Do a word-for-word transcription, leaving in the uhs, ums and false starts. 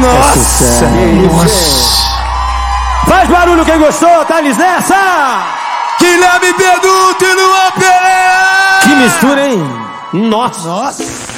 Nossa! Nossa! Faz barulho quem gostou, Thales nessa! Guilherme Beduto e Luan Pereira! Que mistura, hein? Nossa! Nossa!